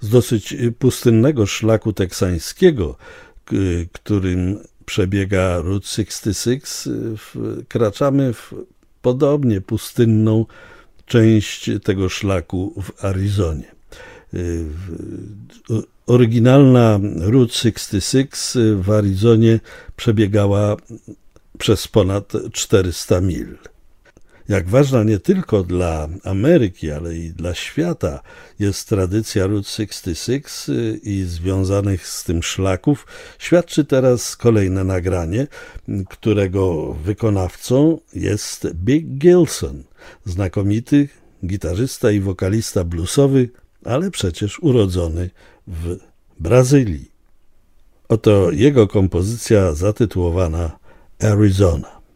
Z dosyć pustynnego szlaku teksańskiego, którym przebiega Route 66, wkraczamy w podobnie pustynną część tego szlaku w Arizonie. Oryginalna Route 66 w Arizonie przebiegała przez ponad 400 mil. Jak ważna nie tylko dla Ameryki, ale i dla świata jest tradycja Route 66 i związanych z tym szlaków, świadczy teraz kolejne nagranie, którego wykonawcą jest Big Gilson, znakomity gitarzysta i wokalista bluesowy, ale przecież urodzony w Brazylii. Oto jego kompozycja zatytułowana Arizona.